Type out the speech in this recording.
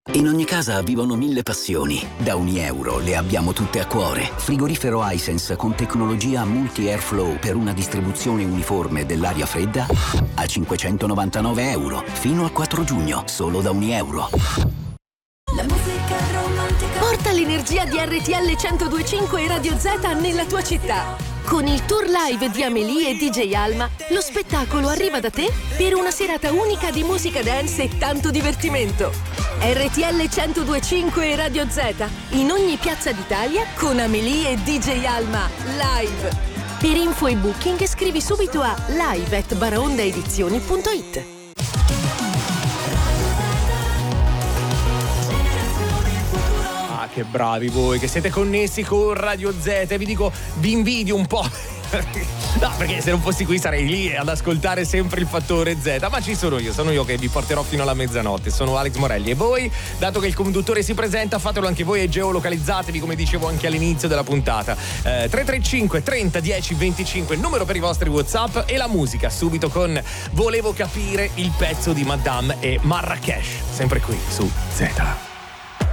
In ogni casa vivono 1000 passioni. Da €1 le abbiamo tutte a cuore. Frigorifero Hisense con tecnologia multi-airflow per una distribuzione uniforme dell'aria fredda a €599. Fino al 4 giugno, solo da €1. La musica romantica. Porta l'energia di RTL 102.5 e Radio Z nella tua città. Con il tour live di Amélie e DJ Alma, lo spettacolo arriva da te per una serata unica di musica dance e tanto divertimento. RTL 102.5 e Radio Z, in ogni piazza d'Italia con Amélie e DJ Alma, live. Per info e booking scrivi subito a live@baraondaedizioni.it. Che bravi voi che siete connessi con Radio Z. Vi dico, vi invidio un po'. No, perché se non fossi qui sarei lì ad ascoltare sempre il Fattore Z. Ma ci sono io che vi porterò fino alla mezzanotte. Sono Alex Morelli e voi, dato che il conduttore si presenta, fatelo anche voi e geolocalizzatevi, come dicevo anche all'inizio della puntata. 335 30 10 25, il numero per i vostri WhatsApp, e la musica subito con Volevo capire, il pezzo di Madame e Marrakesh, sempre qui su Z.